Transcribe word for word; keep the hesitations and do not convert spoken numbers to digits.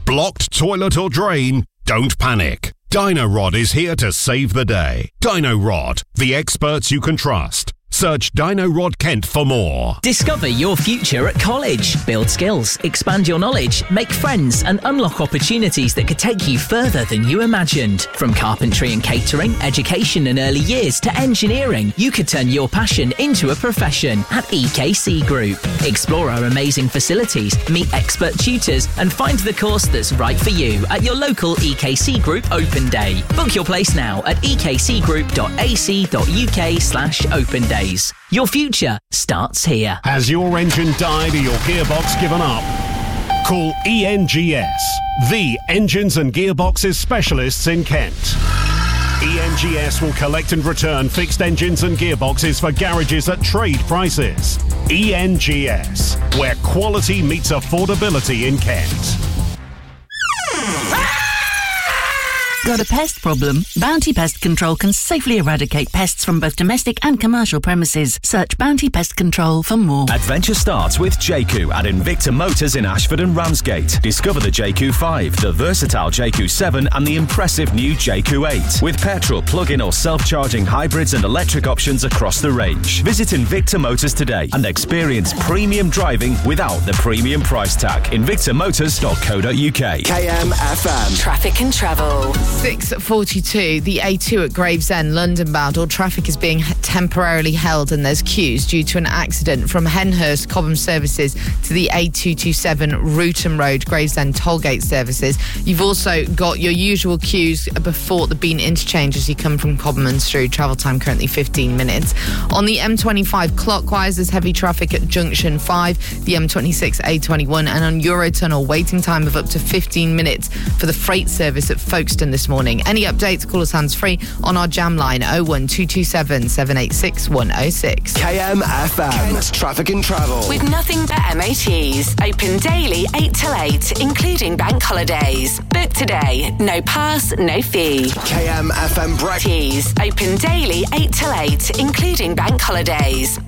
Blocked toilet or drain? Don't panic. Dino-Rod is here to save the day. Dino-Rod, the experts you can trust. Search Dino-Rod Kent for more. Discover your future at college. Build skills, expand your knowledge, make friends and unlock opportunities that could take you further than you imagined. From carpentry and catering, education and early years to engineering, you could turn your passion into a profession at E K C Group. Explore our amazing facilities, meet expert tutors and find the course that's right for you at your local E K C Group Open Day. Book your place now at ekcgroup.ac.uk slash open day. Your future starts here. Has your engine died or your gearbox given up? Call E N G S, the engines and gearboxes specialists in Kent. E N G S will collect and return fixed engines and gearboxes for garages at trade prices. E N G S, where quality meets affordability in Kent. Got a pest problem? Bounty Pest Control can safely eradicate pests from both domestic and commercial premises. Search Bounty Pest Control for more. Adventure starts with J Q at Invicta Motors in Ashford and Ramsgate. Discover the J Q five, the versatile J Q seven and the impressive new J Q eight. With petrol, plug-in or self-charging hybrids and electric options across the range. Visit Invicta Motors today and experience premium driving without the premium price tag. invicta motors dot co dot uk. K M F M. Traffic and travel. six forty-two, the A two at Gravesend, London bound. All traffic is being temporarily held and there's queues due to an accident from Henhurst Cobham services to the A two twenty-seven Ruton Road, Gravesend tollgate services. You've also got your usual queues before the Bean interchange as you come from Cobham and through. Travel time currently fifteen minutes. On the M twenty-five clockwise, there's heavy traffic at Junction five, the M twenty-six A twenty-one, and on Eurotunnel, waiting time of up to fifteen minutes for the freight service at Folkestone this morning. Any updates, call us hands-free on our jam line oh one two two seven, seven eight six, one oh six. K M F M. Kent Traffic and Travel. With nothing but M O Ts. Open daily eight till eight, including bank holidays. Book today. No pass, no fee. K M F M Breakfast. Open daily eight till eight, including bank holidays.